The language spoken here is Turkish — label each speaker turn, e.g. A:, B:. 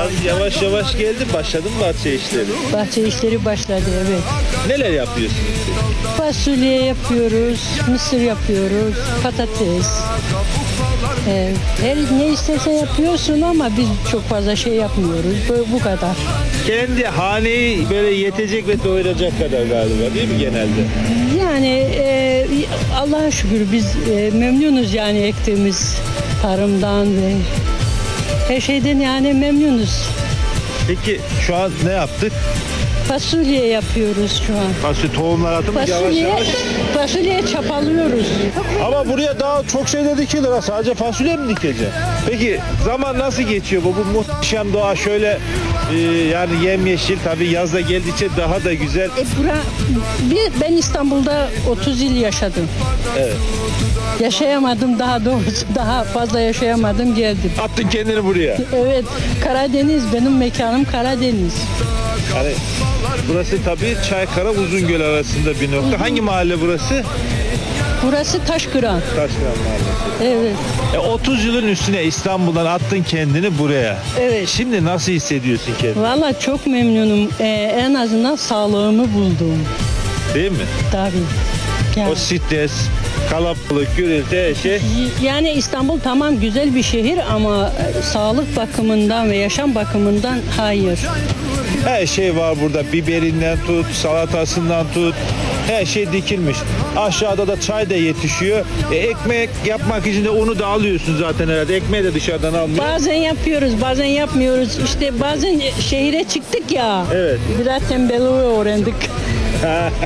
A: Yaz yavaş yavaş geldi. Başladı mı bahçe işleri?
B: Bahçe işleri başladı, evet.
A: Neler yapıyorsunuz siz?
B: Fasulye yapıyoruz, mısır yapıyoruz, patates. Her ne istersen yapıyorsun ama biz çok fazla şey yapmıyoruz. Bu kadar.
A: Kendi haneyi böyle yetecek ve doyuracak kadar galiba değil mi genelde?
B: Yani Allah'a şükür biz memnunuz yani ektiğimiz tarımdan ve her şeyden yani memnunuz.
A: Peki şu an ne yaptık?
B: Fasulye yapıyoruz şu an.
A: Fasulye tohumlar atılmış yavaş
B: Fasulye,
A: yavaş.
B: fasulye çapalıyoruz.
A: Ama buraya daha çok şey de dikilir ha. Sadece fasulye mi dikeceksin? Peki zaman nasıl geçiyor? Bu muhteşem doğa şöyle yani yemyeşil, tabii yazda geldikçe daha da güzel.
B: Ben İstanbul'da 30 yıl yaşadım.
A: Evet.
B: Yaşayamadım, daha doğrusu daha fazla yaşayamadım, geldim.
A: Attın kendini buraya.
B: Evet, Karadeniz, benim mekanım Karadeniz.
A: Yani burası tabii Çaykara Uzungöl arasında bir nokta. Hangi mahalle burası?
B: Burası Taşkıran.
A: Taşkıran Mahallesi.
B: Evet.
A: 30 yılın üstüne İstanbul'dan attın kendini buraya.
B: Evet.
A: Şimdi nasıl hissediyorsun kendini?
B: Vallahi çok memnunum. En azından sağlığımı buldum.
A: Değil mi?
B: Tabii. Yani,
A: O stres, kalabalık, gürültü, her şey.
B: yani İstanbul tamam güzel bir şehir ama sağlık bakımından ve yaşam bakımından hayır.
A: Her şey var burada. Biberinden tut, salatasından tut. Her şey dikilmiş. Aşağıda da çay da yetişiyor. Ekmek yapmak için de unu da alıyorsun zaten herhalde. Ekmeği de dışarıdan almıyor.
B: Bazen yapıyoruz, bazen yapmıyoruz. İşte bazen şehire çıktık ya.
A: Evet.
B: Biraz tembelliği öğrendik.